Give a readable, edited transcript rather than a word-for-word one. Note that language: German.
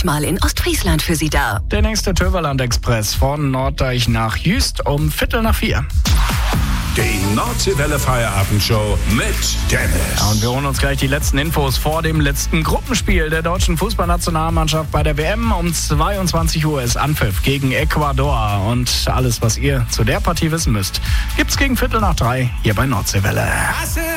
manchmal in Ostfriesland für Sie da. Der nächste Töverland-Express von Norddeich nach Jüst um 3:45. Die Nordseewelle Feierabendshow mit Dennis. Ja, und wir holen uns gleich die letzten Infos vor dem letzten Gruppenspiel der deutschen Fußballnationalmannschaft bei der WM. Um 22 Uhr ist Anpfiff gegen Ecuador. Und alles, was ihr zu der Partie wissen müsst, gibt's gegen 2:45 hier bei Nordseewelle.